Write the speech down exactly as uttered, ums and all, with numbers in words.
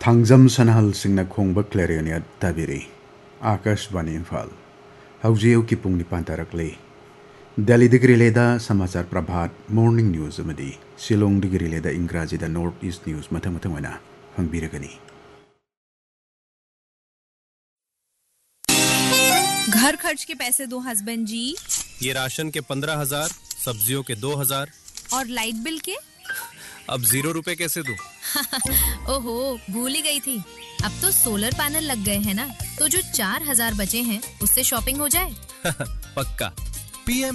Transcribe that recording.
Thangjam सनहल सिंगना खोंगबा clarion ताबिरी Akashvani Imphal हौजिउ की पुंग निपान तारकले दिल्ली दिग्रिलेदा समाचार प्रभात morning news अमदी Shillong दिग्रिलेदा इंग्राजीदा north east news मथंग मथंग वना फंगबिरगनी घर खर्च के पैसे दो हस्बैंड जी। ये राशन के पंद्रह हजार, सब्जियों के दो हजार और लाइट बिल के अब जीरो रुपए कैसे दूं? ओहो भूल ही गई थी। अब तो सोलर पैनल लग गए हैं ना, तो जो चार हजार बचे हैं उससे शॉपिंग हो जाए। पक्का। पीएम